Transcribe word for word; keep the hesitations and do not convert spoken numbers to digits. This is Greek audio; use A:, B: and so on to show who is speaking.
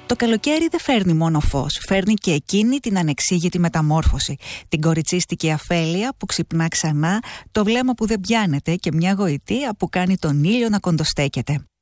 A: Το καλοκαίρι δεν φέρνει μόνο φως, φέρνει και εκείνη την ανεξήγητη μεταμόρφωση. Την κοριτσίστικη αφέλεια που ξυπνά ξανά, το βλέμμα που δεν πιάνεται και μια γοητεία που κάνει τον ήλιο να κοντοστέκεται.